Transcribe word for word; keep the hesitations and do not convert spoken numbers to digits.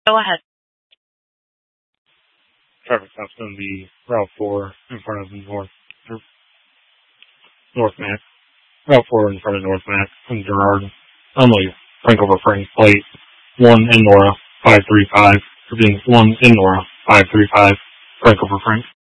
Go ahead. Traffic stop's going to be Route four in front of North, North Mac. Route four in front of North Mac and Gerard. Normally, Frank over Frank plate one in Nora, five three five. Or being one in Nora, five three five. Frank over Frank.